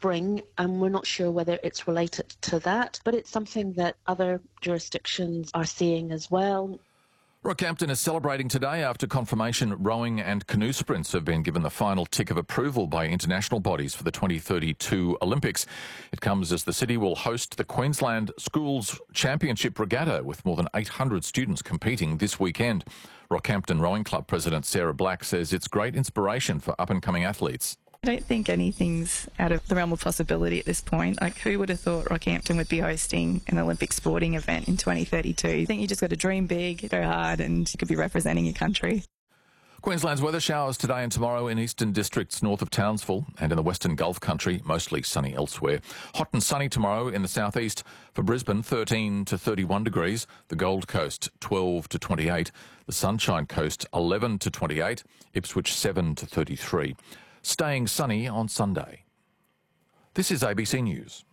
spring, and we're not sure whether it's related to that, but it's something that other jurisdictions are seeing as well. Rockhampton is celebrating today after confirmation rowing and canoe sprints have been given the final tick of approval by international bodies for the 2032 Olympics. It comes as the city will host the Queensland Schools Championship Regatta with more than 800 students competing this weekend. Rockhampton Rowing Club President Sarah Black says it's great inspiration for up-and-coming athletes. I don't think anything's out of the realm of possibility at this point. Like, who would have thought Rockhampton would be hosting an Olympic sporting event in 2032? I think you just got to dream big, go hard, and you could be representing your country. Queensland's weather showers today and tomorrow in eastern districts north of Townsville and in the western Gulf country, mostly sunny elsewhere. Hot and sunny tomorrow in the southeast. For Brisbane, 13 to 31 degrees. The Gold Coast, 12 to 28. The Sunshine Coast, 11 to 28. Ipswich, 7 to 33. Staying sunny on Sunday. This is ABC News.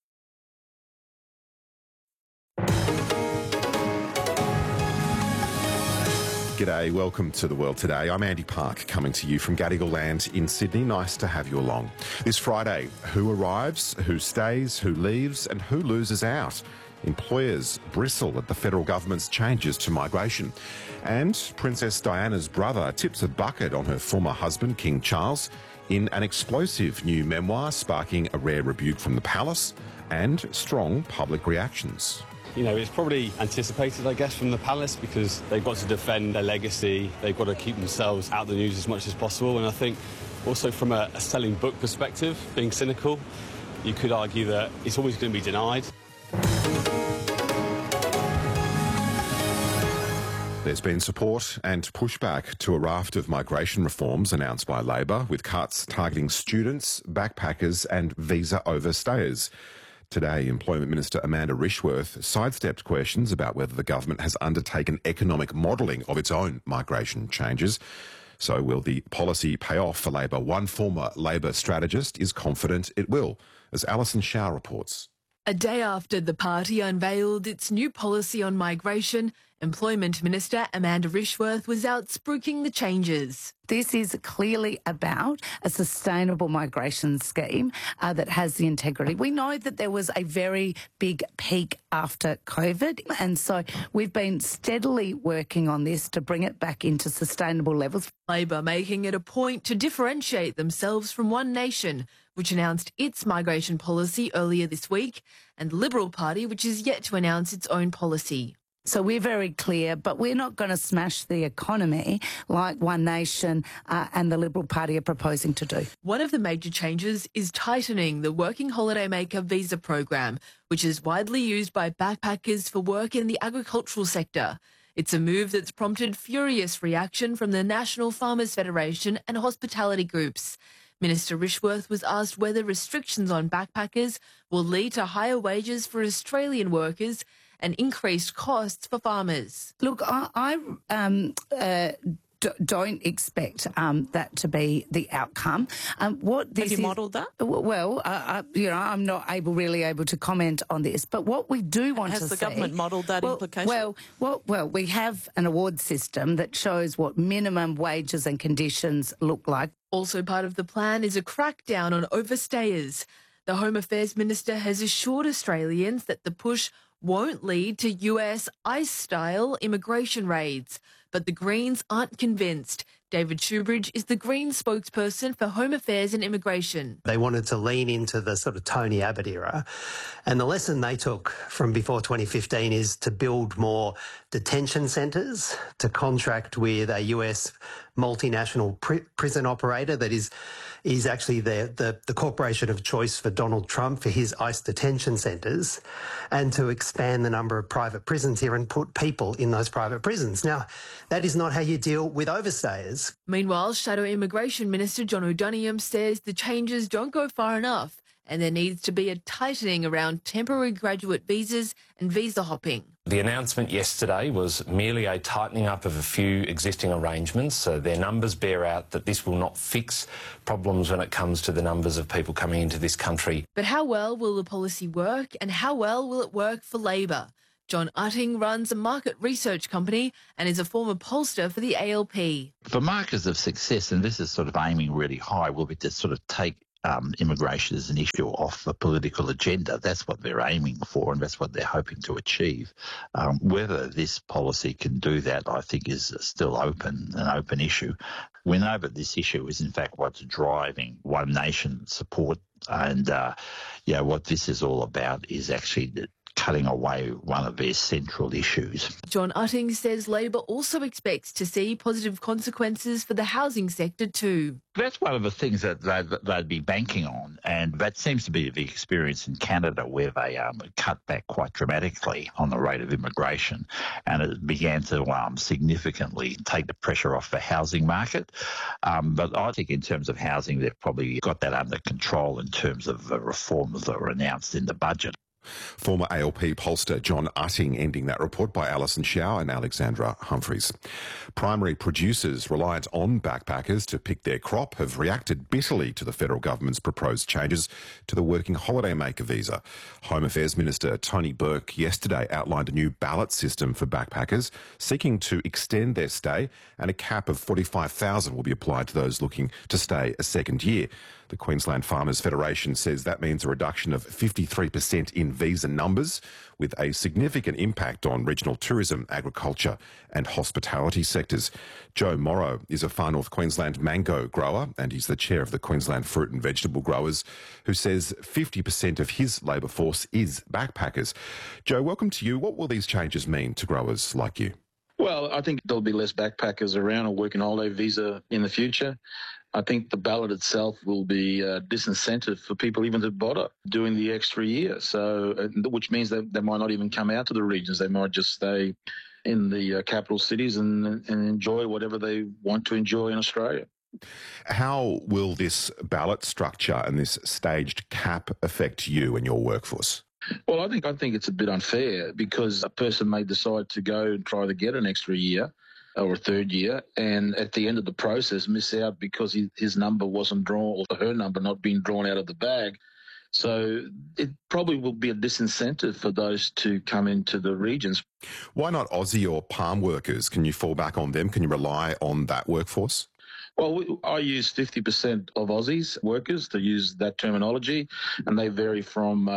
G'day, welcome to The World Today. I'm Andy Park, coming to you from Gadigal Land in Sydney. Nice to have you along. This Friday, who arrives, who stays, who leaves and who loses out? Employers bristle at the federal government's changes to migration. And Princess Diana's brother tips a bucket on her former husband, King Charles, in an explosive new memoir sparking a rare rebuke from the palace and strong public reactions. You know, it's probably anticipated, I guess, from the palace because they've got to defend their legacy. They've got to keep themselves out of the news as much as possible. And I think also from a selling book perspective, being cynical, you could argue that it's always going to be denied. There's been support and pushback to a raft of migration reforms announced by Labor, with cuts targeting students, backpackers and visa overstayers. Today, Employment Minister Amanda Rishworth sidestepped questions about whether the government has undertaken economic modelling of its own migration changes. So will the policy pay off for Labor? One former Labor strategist is confident it will, as Alison Shaw reports. A day after the party unveiled its new policy on migration, Employment Minister Amanda Rishworth was out spruiking the changes. This is clearly about a sustainable migration scheme that has the integrity. We know that there was a very big peak after COVID, and so we've been steadily working on this to bring it back into sustainable levels. Labor making it a point to differentiate themselves from One Nation, which announced its migration policy earlier this week, and the Liberal Party, which is yet to announce its own policy. So we're very clear, but we're not going to smash the economy like One Nation and the Liberal Party are proposing to do. One of the major changes is tightening the Working Holidaymaker visa program, which is widely used by backpackers for work in the agricultural sector. It's a move that's prompted furious reaction from the National Farmers Federation and hospitality groups. Minister Rishworth was asked whether restrictions on backpackers will lead to higher wages for Australian workers and increased costs for farmers. Look, I don't expect that to be the outcome. Have you modelled that? Well, I'm not really able to comment on this. But what we do want to see... Has the government modelled that implication? Well, we have an award system that shows what minimum wages and conditions look like. Also part of the plan is a crackdown on overstayers. The Home Affairs Minister has assured Australians that the push won't lead to US ICE-style immigration raids. But the Greens aren't convinced. David Shoebridge is the Greens spokesperson for Home Affairs and Immigration. They wanted to lean into the sort of Tony Abbott era. And the lesson they took from before 2015 is to build more detention centres, to contract with a US multinational prison operator that is actually the corporation of choice for Donald Trump for his ICE detention centres, and to expand the number of private prisons here and put people in those private prisons. Now, that is not how you deal with overstayers. Meanwhile, Shadow Immigration Minister John O'Donoghue says the changes don't go far enough and there needs to be a tightening around temporary graduate visas and visa hopping. The announcement yesterday was merely a tightening up of a few existing arrangements. So their numbers bear out that this will not fix problems when it comes to the numbers of people coming into this country. But how well will the policy work and how well will it work for Labor? John Utting runs a market research company and is a former pollster for the ALP. For markers of success, and this is sort of aiming really high, will be to sort of take immigration is an issue off the political agenda. That's what they're aiming for, and that's what they're hoping to achieve. Whether this policy can do that, I think, is still an open issue. We know that this issue is, in fact, what's driving One Nation support, and what this is all about is actually cutting away one of their central issues. John Utting says Labor also expects to see positive consequences for the housing sector too. That's one of the things that they'd be banking on, and that seems to be the experience in Canada, where they cut back quite dramatically on the rate of immigration, and it began to significantly take the pressure off the housing market. But I think in terms of housing, they've probably got that under control in terms of the reforms that were announced in the budget. Former ALP pollster John Utting ending that report by Alison Xiao and Alexandra Humphreys. Primary producers reliant on backpackers to pick their crop have reacted bitterly to the federal government's proposed changes to the Working Holidaymaker visa. Home Affairs Minister Tony Burke yesterday outlined a new ballot system for backpackers seeking to extend their stay, and a cap of 45,000 will be applied to those looking to stay a second year. The Queensland Farmers Federation says that means a reduction of 53% in visa numbers, with a significant impact on regional tourism, agriculture and hospitality sectors. Joe Morrow is a Far North Queensland mango grower, and he's the chair of the Queensland Fruit and Vegetable Growers, who says 50% of his labour force is backpackers. Joe, welcome to you. What will these changes mean to growers like you? Well, I think there'll be less backpackers around or working holiday visa in the future. I think the ballot itself will be a disincentive for people even to bother doing the extra year. So, which means that they might not even come out to the regions. They might just stay in the capital cities and enjoy whatever they want to enjoy in Australia. How will this ballot structure and this staged cap affect you and your workforce? Well, I think it's a bit unfair, because a person may decide to go and try to get an extra year or a third year, and at the end of the process miss out because his number wasn't drawn, or her number not being drawn out of the bag. So it probably will be a disincentive for those to come into the regions. Why not Aussie or palm workers? Can you fall back on them? Can you rely on that workforce? Well, I use 50% of Aussies workers, to use that terminology, and they vary from,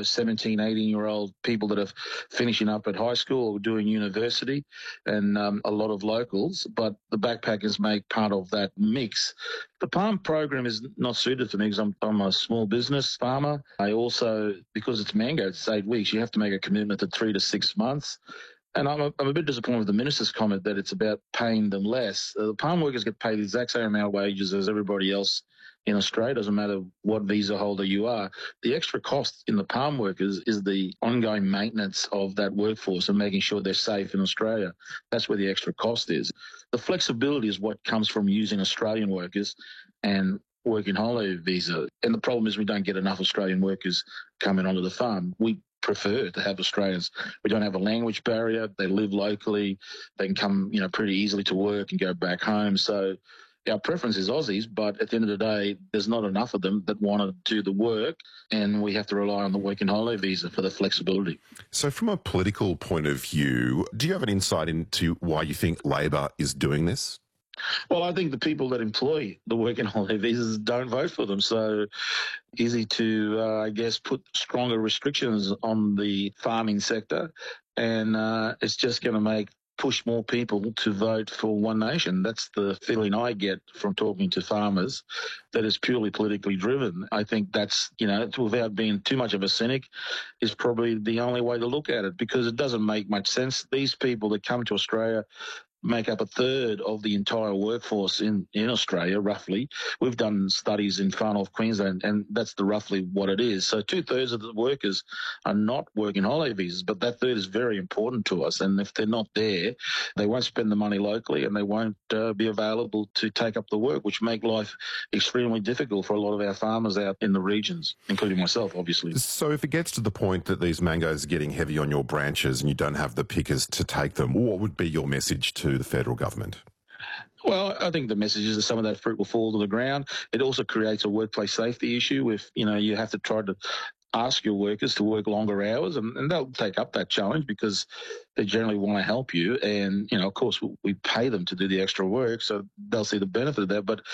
17, 18-year-old people that are finishing up at high school or doing university, and a lot of locals, but the backpackers make part of that mix. The palm program is not suited for me, because I'm a small business farmer. I also, because it's mango, it's 8 weeks, you have to make a commitment to 3 to 6 months. And I'm a bit disappointed with the minister's comment that it's about paying them less. The palm workers get paid the exact same amount of wages as everybody else in Australia. Doesn't matter what visa holder you are. The extra cost in the palm workers is the ongoing maintenance of that workforce and making sure they're safe in Australia. That's where the extra cost is. The flexibility is what comes from using Australian workers and working holiday visa. And the problem is we don't get enough Australian workers coming onto the farm. We prefer to have Australians. We don't have a language barrier. They live locally. They can come, pretty easily to work and go back home. So our preference is Aussies, but at the end of the day, there's not enough of them that want to do the work, and we have to rely on the working holiday visa for the flexibility. So from a political point of view, do you have an insight into why you think Labor is doing this? Well, I think the people that employ the working holiday visas don't vote for them. So easy to, put stronger restrictions on the farming sector. And it's just going to push more people to vote for One Nation. That's the feeling I get from talking to farmers, that is purely politically driven. I think that's, without being too much of a cynic, is probably the only way to look at it, because it doesn't make much sense. These people that come to Australia make up a third of the entire workforce in Australia, roughly. We've done studies in Far North Queensland, and that's roughly what it is. So 2/3 of the workers are not working holiday visas, but that third is very important to us. And if they're not there, they won't spend the money locally, and they won't be available to take up the work, which make life extremely difficult for a lot of our farmers out in the regions, including myself, obviously. So if it gets to the point that these mangoes are getting heavy on your branches and you don't have the pickers to take them, what would be your message to the federal government? Well, I think the message is that some of that fruit will fall to the ground. It also creates a workplace safety issue if, you have to try to ask your workers to work longer hours, and they'll take up that challenge because they generally want to help you. And, of course, we pay them to do the extra work, so they'll see the benefit of that. But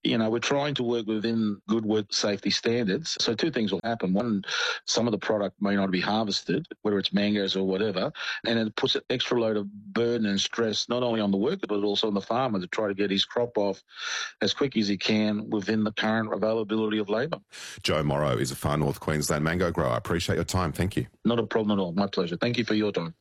We're trying to work within good work safety standards. So two things will happen. One, some of the product may not be harvested, whether it's mangoes or whatever, and it puts an extra load of burden and stress not only on the worker but also on the farmer to try to get his crop off as quick as he can within the current availability of labour. Joe Morrow is a Far North Queensland mango grower. I appreciate your time. Thank you. Not a problem at all. My pleasure. Thank you for your time.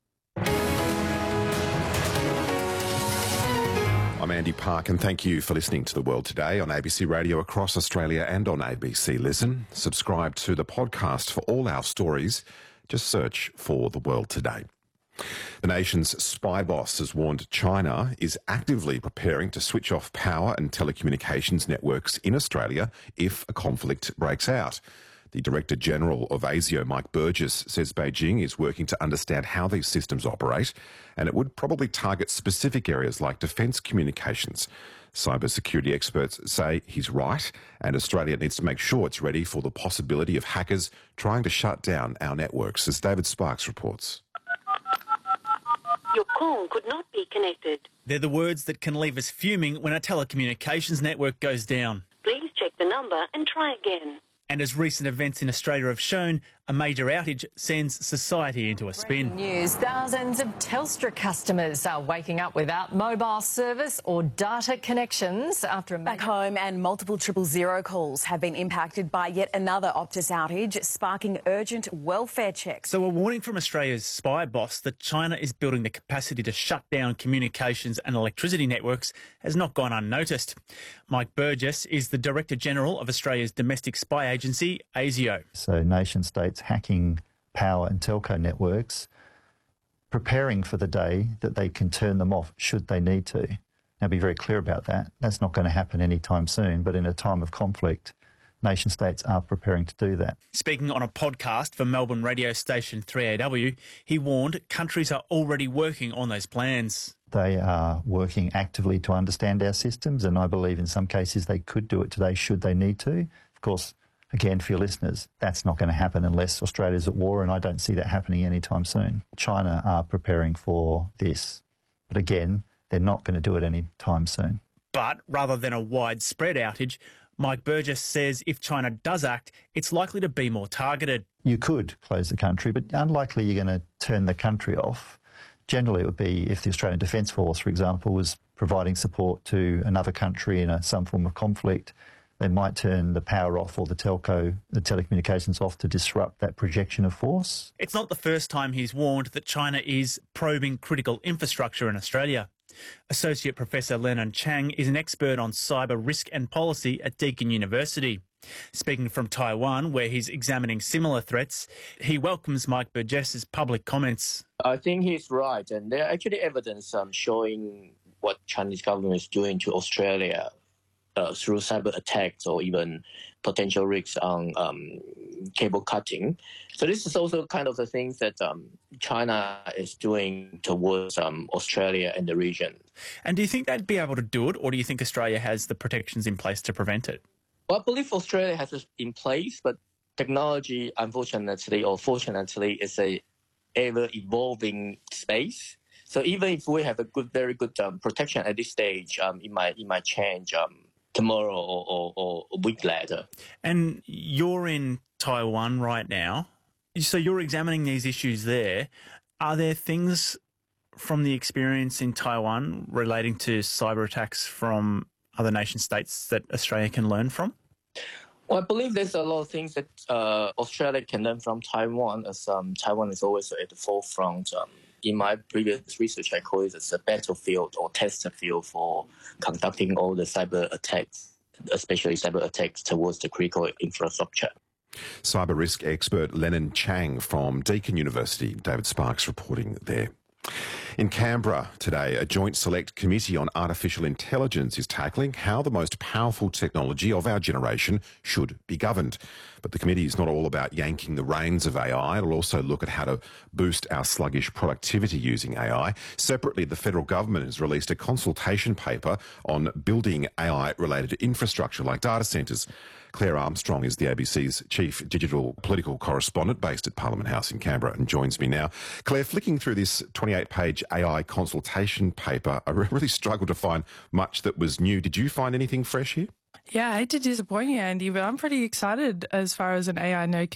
I'm Andy Park, and thank you for listening to The World Today on ABC Radio across Australia and on ABC Listen. Subscribe to the podcast for all our stories. Just search for The World Today. The nation's spy boss has warned China is actively preparing to switch off power and telecommunications networks in Australia if a conflict breaks out. The Director General of ASIO, Mike Burgess, says Beijing is working to understand how these systems operate, and it would probably target specific areas like defence communications. Cybersecurity experts say he's right, and Australia needs to make sure it's ready for the possibility of hackers trying to shut down our networks, as David Sparks reports. Your call could not be connected. They're the words that can leave us fuming when a telecommunications network goes down. Please check the number and try again. And as recent events in Australia have shown, a major outage sends society into a spin. News. Thousands of Telstra customers are waking up without mobile service or data connections after a back home, and multiple 000 calls have been impacted by yet another Optus outage, sparking urgent welfare checks. So a warning from Australia's spy boss that China is building the capacity to shut down communications and electricity networks has not gone unnoticed. Mike Burgess is the Director General of Australia's domestic spy agency, ASIO. So nation states hacking power and telco networks, preparing for the day that they can turn them off should they need to. Now, be very clear about that. That's not going to happen anytime soon, but in a time of conflict, nation states are preparing to do that. Speaking on a podcast for Melbourne radio station 3AW, he warned countries are already working on those plans. They are working actively to understand our systems, and I believe in some cases they could do it today should they need to. Of course, again, for your listeners, that's not going to happen unless Australia's at war, and I don't see that happening anytime soon. China are preparing for this, but again, they're not going to do it anytime soon. But rather than a widespread outage, Mike Burgess says if China does act, it's likely to be more targeted. You could close the country, but unlikely you're going to turn the country off. Generally, it would be if the Australian Defence Force, for example, was providing support to another country in some form of conflict. They might turn the power off or the telecommunications off to disrupt that projection of force. It's not the first time he's warned that China is probing critical infrastructure in Australia. Associate Professor Lennon Chang is an expert on cyber risk and policy at Deakin University. Speaking from Taiwan, where he's examining similar threats, he welcomes Mike Burgess's public comments. I think he's right, and there are actually evidence showing what Chinese government is doing to Australia through cyber attacks or even potential risks on cable cutting. So this is also kind of the things that China is doing towards Australia and the region. And do you think they'd be able to do it, or do you think Australia has the protections in place to prevent it? Well, I believe Australia has it in place, but technology, unfortunately or fortunately, is a ever-evolving space. So even if we have a very good protection at this stage, it might change tomorrow or a week later. And you're in Taiwan right now, so you're examining these issues there. Are there things from the experience in Taiwan relating to cyber attacks from other nation states that Australia can learn from? Well, I believe there's a lot of things that Australia can learn from Taiwan, as Taiwan is always at the forefront. In my previous research, I call it as a battlefield or test field for conducting all the cyber attacks, especially cyber attacks towards the critical infrastructure. Cyber risk expert Lennon Chang from Deakin University. David Sparks reporting there. In Canberra today, a joint select committee on artificial intelligence is tackling how the most powerful technology of our generation should be governed. But the committee is not all about yanking the reins of AI. It'll also look at how to boost our sluggish productivity using AI. Separately, the federal government has released a consultation paper on building AI-related infrastructure like data centres. Claire Armstrong is the ABC's chief digital political correspondent based at Parliament House in Canberra and joins me now. Claire, flicking through this 28-page AI consultation paper, I really struggled to find much that was new. Did you find anything fresh here? Yeah, I hate to disappoint you, Andy, but I'm pretty excited as far as an AI no